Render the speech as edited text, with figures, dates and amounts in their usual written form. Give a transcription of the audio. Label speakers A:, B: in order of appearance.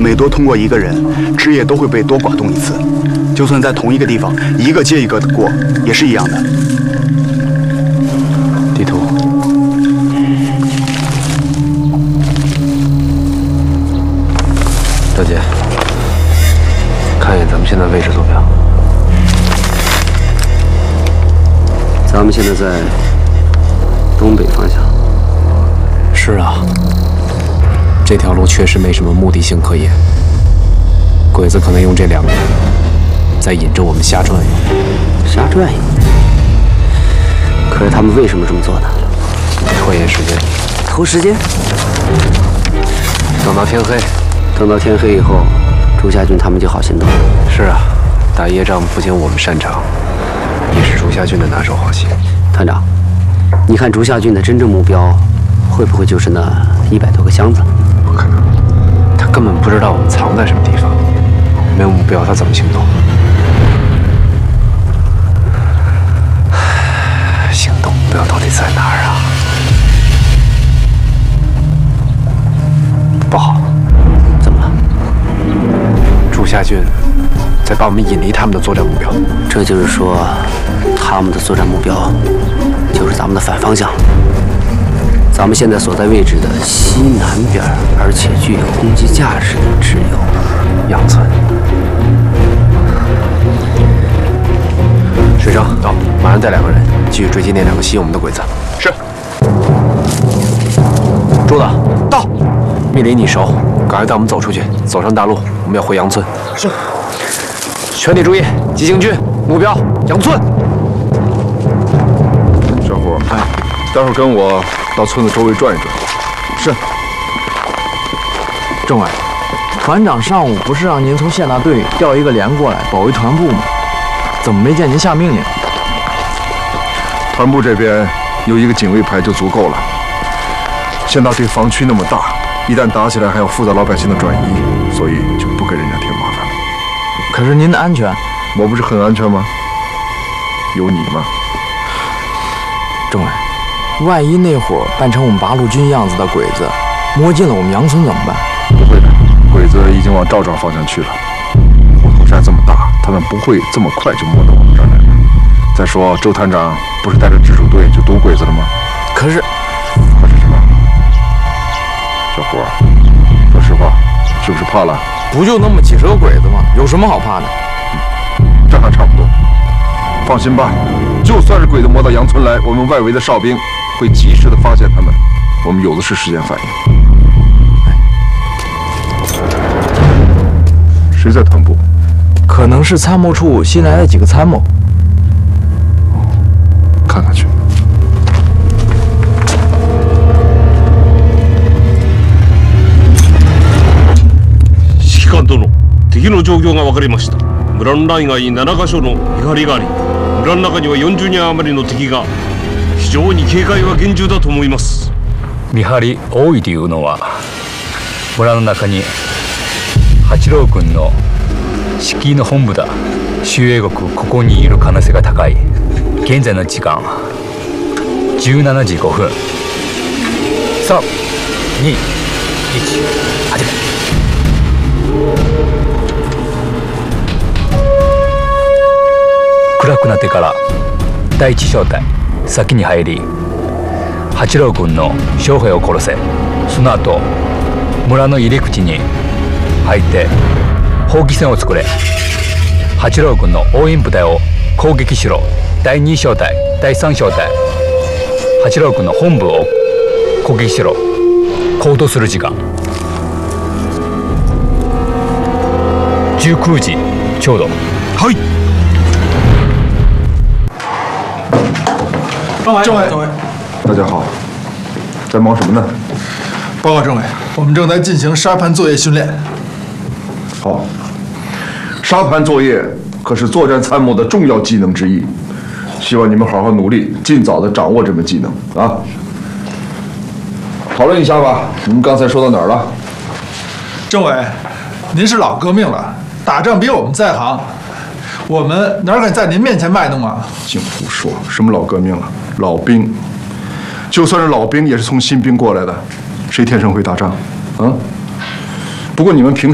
A: 每多通过一个人，枝叶都会被多刮动一次。就算在同一个地方，一个接一个的过，也是一样的。
B: 地图。大姐，看一眼咱们现在位置坐标。
C: 咱们现在在东北方向。
B: 是啊，这条路确实没什么目的性可言。鬼子可能用这2个人在引着我们瞎转悠。
C: 瞎转悠？可是他们为什么这么做呢？
B: 拖延时间。
C: 拖时间？
B: 等到天黑。
C: 等到天黑以后，朱夏军他们就好行动了。
B: 是啊，打夜仗不仅我们擅长，也是朱夏军的拿手好戏。
C: 团长，你看朱夏军的真正目标，会不会就是那100多个箱子？
B: 不可能，他根本不知道我们藏在什么地方，没有目标他怎么行动？行动目标到底在哪儿啊？不好。
C: 怎么了？
B: 朱夏军在把我们引离他们的作战目标。
C: 这就是说，他们的作战目标就是咱们的反方向。咱们现在所在位置的西南边，而且具有攻击价值的只有
B: 杨村。水生到，马上带2个人继续追击那2个吸引我们的鬼子。
A: 是。
B: 朱子到，密林你熟，赶快带我们走出去，走上大路，我们要回杨村。
A: 是。
B: 全体注意，急行军，目标杨村。
D: 小伙，待会儿跟我到村子周围转一转。是。
E: 政委，团长上午不是让您从县大队调一个连过来保卫团部吗？怎么没见您下命令？
D: 团部这边有1个警卫排就足够了。县大队防区那么大，一旦打起来还要负责老百姓的转移，所以就不给人家添麻烦了。
E: 可是您的安全，
D: 我不是很安全吗？有你吗？
E: 政委，万一那伙扮成我们八路军样子的鬼子摸进了我们杨村怎么办？
D: 不会的，鬼子已经往赵庄方向去了。虎头山这么大，他们不会这么快就摸到我们这儿来了。再说周团长不是带着直属队就堵鬼子了吗？
E: 可是
D: 什么？小伙，说实话，是不是怕了？
E: 不就那么几10个鬼子吗？有什么好怕的？
D: 这还差不多。放心吧，就算是鬼子摸到杨村来，我们外围的哨兵会及时的发现他们，我们有的是时间反应。谁在团部？
E: 可能是参谋处新来的几个参谋。
D: 看看去。
F: 指揮官殿、敵の状況が分かりました。村の内外に7カ所の見張りがあり、村の中には40人余りの敵が、非常に警戒は厳重だと思います。
G: 見張り多いというのは、村の中に八郎君の敷居の本部だ。周英国ここにいる可能性が高い。現在の時間17時5分。3、2、1、始め。暗くなってから第一小隊先に入り、八郎君の将兵を殺せ。その後村の入り口に入って砲撃戦を作れ。八郎君の応援部隊を攻撃しろ。第2小隊第3小隊、八郎君の本部を攻撃しろ。行動する時間19時ちょうど。
F: はい。
D: 政委，大家好，在忙什么呢？
H: 报告政委，我们正在进行沙盘作业训练。
D: 好，沙盘作业可是作战参谋的重要技能之一，希望你们好好努力，尽早的掌握这门技能啊！讨论一下吧，你们刚才说到哪儿了？
H: 政委，您是老革命了，打仗比我们在行，我们哪敢在您面前卖弄啊？
D: 净胡说，什么老革命了？老兵，就算是老兵，也是从新兵过来的，谁天生会打仗啊？不过你们平